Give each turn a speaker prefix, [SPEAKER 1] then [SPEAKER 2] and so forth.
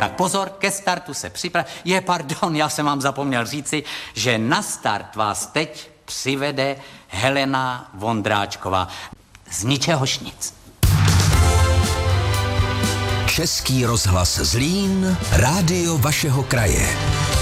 [SPEAKER 1] Tak pozor, ke startu se připrav. Pardon, já jsem vám zapomněl říci, že na start vás teď přivede Helena Vondráčková. Z ničehož nic.
[SPEAKER 2] Český rozhlas Zlín, rádio vašeho kraje.